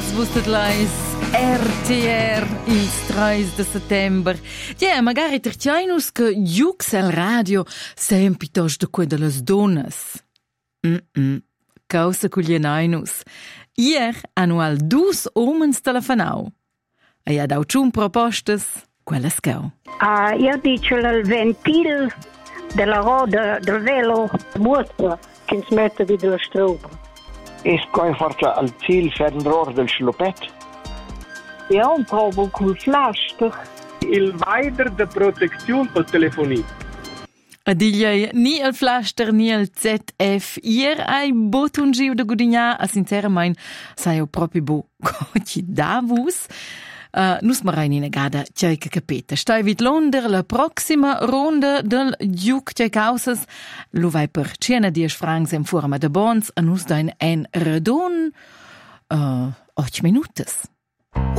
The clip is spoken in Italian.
Jos vostedlais RTR il 3 de settember. Ja, magari tertiainus che giux al radio sempitos de quei de las donas. Causa cuglienainus. Ier annual 2 omens telefonau. E ha dau ciun propostas, quelles cau. Io dico il ventil della roda del velo muotra che si mette via della stroba. E scoin forse al ziel fernrohr del schlopet? Ja, un provo col flaster. Il Weider de protezione per telefonia. A digliei ni il flaster ni il ZF. Ier ai botun giu de gudigna a sinceramain sai o proprio bo coci davus. Nus marein in gada tjeica capeta. Stai vid Londer la proxima ronda del giuc tjei causas. Lu vai per 10 francs in forma de bons a nus dain en redon 8 minutos.